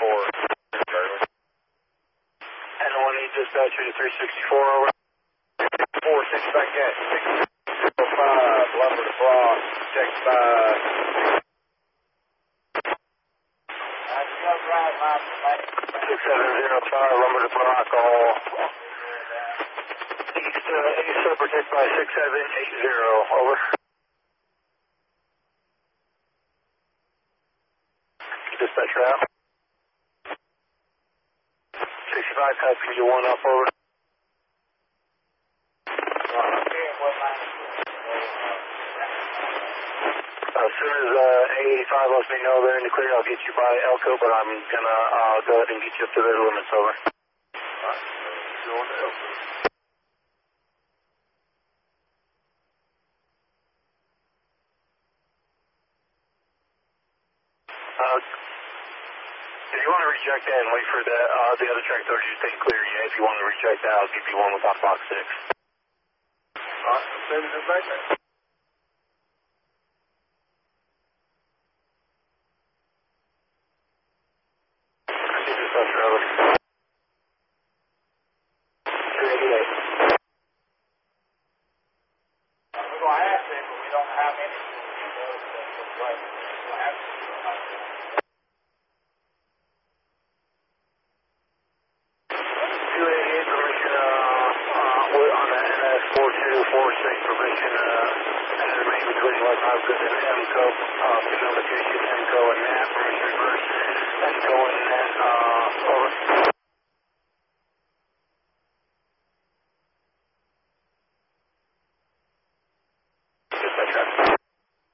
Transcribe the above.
And 1 need dispatcher to 364 over. 4-6 back at 605, Lumber to Brock, check 5. 6705, Lumber to Brock, all east protect by 6780, over. Dispatcher out. 65, copy you 1 up, over. As soon as A85 lets me know they're in the clear, I'll get you by Elko, but I'm gonna go ahead and get you up to their limits, over. Going to Elko. If you want to reject that and wait for the other track to just stay clear, yeah, if you want to reject that, I'll give you one without box 6. Alright, send it back there. Permission, and remain between West Hopkins and MCO, notification MCO and NAT, permission reverse, MCO and NAT, over.